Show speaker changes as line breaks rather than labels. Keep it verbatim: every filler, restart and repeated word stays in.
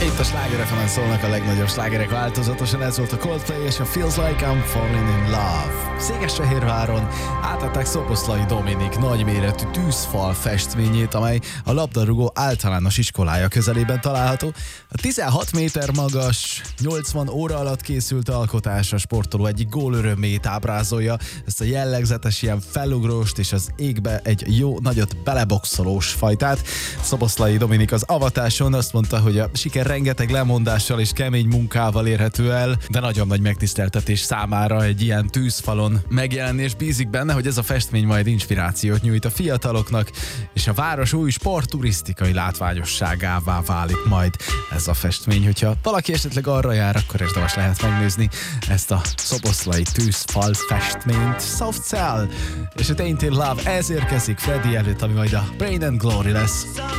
Itt a Sláger ef emen szólnak a legnagyobb slágerek változatosan, ez volt a Coldplay és a Feels Like I'm Falling in Love. Székesfehérváron átadták Szoboszlai Dominik nagyméretű tűzfal festményét, amely a labdarúgó általános iskolája közelében található. A tizenhat méter magas, nyolcvan óra alatt készült alkotás a sportoló egyik gólörömét ábrázolja, ezt a jellegzetes ilyen felugróst és az égbe egy jó nagyot beleboxolós fajtát. Szoboszlai Dominik az avatáson azt mondta, hogy a siker rengeteg lemondással és kemény munkával érhető el, de nagyon nagy megtiszteltetés számára egy ilyen tűzfalon megjelenni, és bízik benne, hogy ez a festmény majd inspirációt nyújt a fiataloknak, és a város új sportturisztikai látványosságává válik majd ez a festmény. Hogyha valaki esetleg arra jár, akkor érdemes lehet megnézni ezt a szoboszlai tűzfal festményt. Soft Cell és a Tainted Love, ez érkezik Freddy előtt, ami majd a Brain and Glory lesz.